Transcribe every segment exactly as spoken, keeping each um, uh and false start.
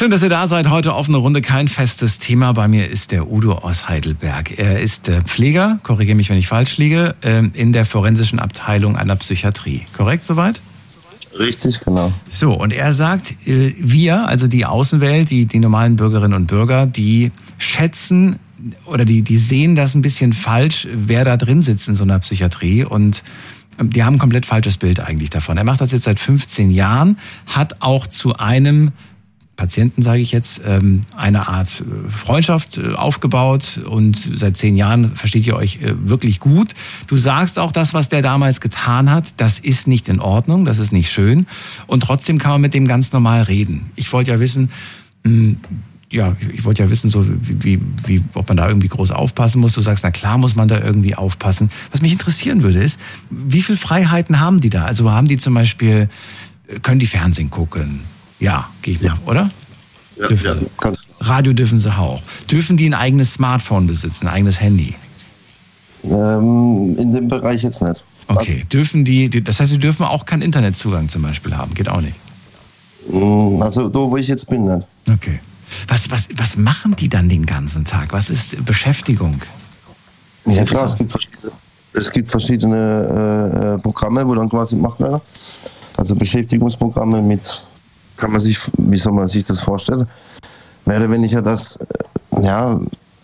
Schön, dass ihr da seid. Heute offene Runde, kein festes Thema. Bei mir ist der Udo aus Heidelberg. Er ist Pfleger, korrigiere mich, wenn ich falsch liege, in der forensischen Abteilung einer Psychiatrie. Korrekt soweit? Richtig, genau. So, und er sagt, wir, also die Außenwelt, die, die normalen Bürgerinnen und Bürger, die schätzen oder die, die sehen das ein bisschen falsch, wer da drin sitzt in so einer Psychiatrie, und die haben ein komplett falsches Bild eigentlich davon. Er macht das jetzt seit fünfzehn Jahren, hat auch zu einem Patienten, sage ich jetzt, eine Art Freundschaft aufgebaut, und seit zehn Jahren versteht ihr euch wirklich gut. Du sagst auch, das, was der damals getan hat, das ist nicht in Ordnung, das ist nicht schön, und trotzdem kann man mit dem ganz normal reden. Ich wollte ja wissen, ja, ich wollte ja wissen, so wie, wie, wie, ob man da irgendwie groß aufpassen muss. Du sagst, na klar muss man da irgendwie aufpassen. Was mich interessieren würde ist, wie viele Freiheiten haben die da? Also haben die zum Beispiel, können die Fernsehen gucken? Ja, gehe ich mal, oder? Ja, dürfen ja, sie. kann. Radio dürfen sie auch. Dürfen die ein eigenes Smartphone besitzen, ein eigenes Handy? Ähm, in dem Bereich jetzt nicht. Okay, dürfen die, das heißt, sie dürfen auch keinen Internetzugang zum Beispiel haben, geht auch nicht? Also da, wo ich jetzt bin, nicht. Okay. Was, was, was machen die dann den ganzen Tag? Was ist Beschäftigung? Wie Ja klar, es gibt verschiedene, es gibt verschiedene äh, Programme, wo dann quasi gemacht werden. Also Beschäftigungsprogramme mit, kann man sich, wie soll man sich das vorstellen? Mehr oder weniger das, äh, ja,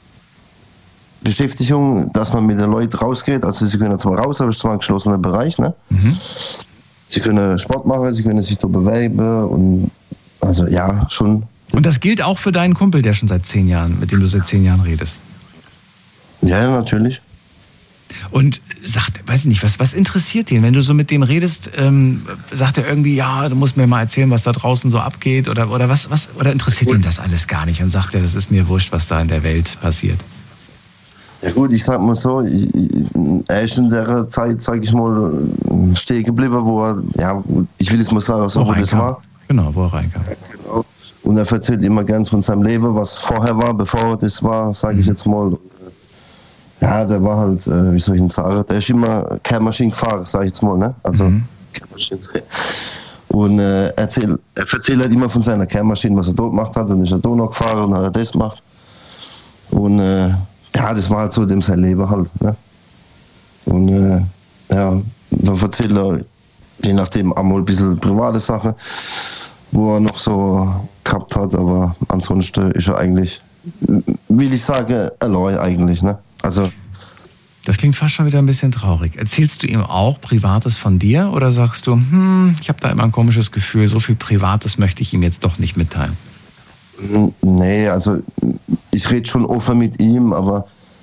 Beschäftigung, dass man mit den Leuten rausgeht. Also sie können zwar raus, aber es ist zwar ein geschlossener Bereich, ne? Mhm. Sie können Sport machen, sie können sich da bewegen und also ja, schon. Und das gilt auch für deinen Kumpel, der schon seit zehn Jahren, mit dem du seit zehn Jahren redest? Ja, natürlich. Und sagt, weiß ich nicht, was, was interessiert ihn, wenn du so mit dem redest? Ähm, sagt er irgendwie, ja, du musst mir mal erzählen, was da draußen so abgeht, oder, oder was, was, oder interessiert ihn das alles gar nicht und sagt er, das ist mir wurscht, was da in der Welt passiert? Ja gut, ich sag mal so, ich, ich, er ist in der Zeit, sag ich mal, stehen geblieben, wo er, ja, ich will jetzt mal sagen, so wo das war. Genau, wo er reinkam. Ja, genau. Und er erzählt immer gern von seinem Leben, was vorher war, bevor das war, sage ich jetzt mal. Ja, der war halt, äh, wie soll ich denn sagen, der ist immer Kehrmaschine gefahren, sage ich jetzt mal, ne? Also, mhm. Kehrmaschine. Und äh, er, erzählt, er erzählt halt immer von seiner Kehrmaschine, was er dort gemacht hat, und ist er da noch gefahren und hat er das gemacht. Und äh, ja, das war halt so dem sein Leben halt, ne? Und äh, ja, da erzählt er, je nachdem, einmal ein bisschen private Sachen, wo er noch so gehabt hat, aber ansonsten ist er eigentlich, will ich sagen, allein eigentlich, ne? Also. Das klingt fast schon wieder ein bisschen traurig. Erzählst du ihm auch Privates von dir, oder sagst du, hm, ich habe da immer ein komisches Gefühl, so viel Privates möchte ich ihm jetzt doch nicht mitteilen? Nee, also ich rede schon offen mit ihm, aber